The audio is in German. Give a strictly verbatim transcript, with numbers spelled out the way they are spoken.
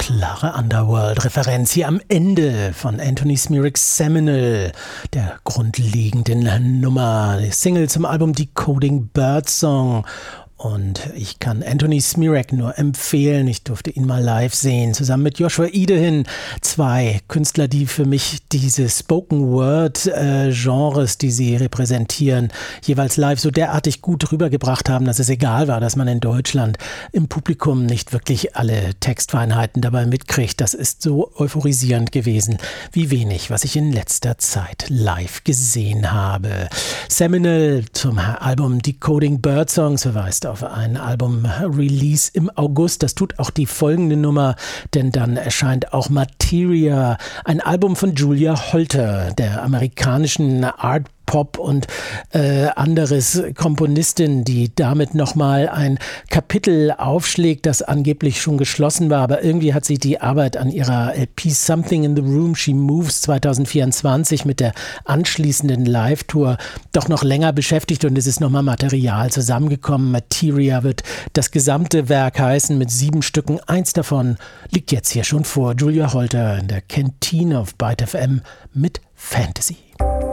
klare Underworld-Referenz hier am Ende von Anthony Smiricks Seminal, der grundlegenden Nummer, die Single zum Album Decoding Birdsong. Und ich kann Anthony Smirak nur empfehlen. Ich durfte ihn mal live sehen, zusammen mit Joshua Idehin. Zwei Künstler, die für mich diese Spoken-Word-Genres, die sie repräsentieren, jeweils live so derartig gut rübergebracht haben, dass es egal war, dass man in Deutschland im Publikum nicht wirklich alle Textfeinheiten dabei mitkriegt. Das ist so euphorisierend gewesen, wie wenig, was ich in letzter Zeit live gesehen habe. Seminal zum Album Decoding Birdsong verweist auf ein Album-Release im August. Das tut auch die folgende Nummer, denn dann erscheint auch Materia, ein Album von Julia Holter, der amerikanischen Art Pop und äh, anderes Komponistin, die damit nochmal ein Kapitel aufschlägt, das angeblich schon geschlossen war, aber irgendwie hat sie die Arbeit an ihrer L P Something in the Room She Moves zwanzig vierundzwanzig mit der anschließenden Live-Tour doch noch länger beschäftigt und es ist nochmal Material zusammengekommen. Materia wird das gesamte Werk heißen mit sieben Stücken. Eins davon liegt jetzt hier schon vor. Julia Holter in der Kantine auf Byte F M mit Fantasy.